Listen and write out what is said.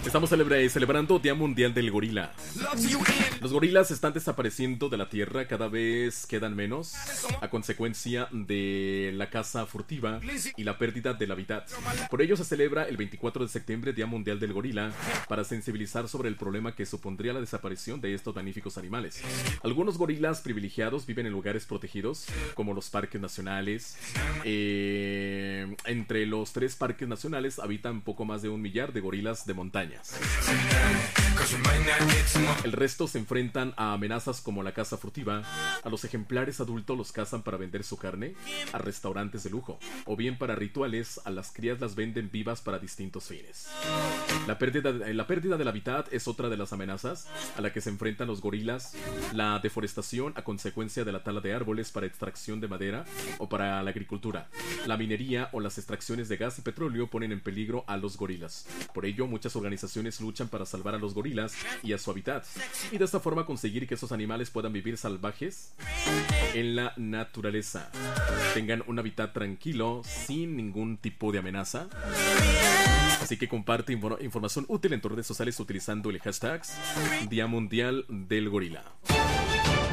Estamos celebrando Día Mundial del Gorila. Los gorilas están desapareciendo de la tierra, cada vez quedan menos a consecuencia de la caza furtiva y la pérdida del hábitat. Por ello se celebra el 24 de septiembre Día Mundial del Gorila para sensibilizar sobre el problema que supondría la desaparición de estos magníficos animales. Algunos gorilas privilegiados viven en lugares protegidos como los parques nacionales. Entre los 3 parques nacionales habitan poco más de 1 millar de gorilas de montañas. El resto se enfrentan a amenazas como la caza furtiva. A los ejemplares adultos los cazan para vender su carne a restaurantes de lujo, o bien para rituales. A las crías las venden vivas para distintos fines. La pérdida del hábitat es otra de las amenazas a la que se enfrentan los gorilas. La deforestación a consecuencia de la tala de árboles para extracción de madera o para la agricultura. La minería o las extracciones de gas y petróleo ponen en peligro a los gorilas. Por ello, muchas organizaciones luchan para salvar a los gorilas y a su hábitat, y de esta forma conseguir que esos animales puedan vivir salvajes en la naturaleza, tengan un hábitat tranquilo sin ningún tipo de amenaza. Así que comparte información útil en tus redes sociales utilizando el hashtag Día Mundial del Gorila.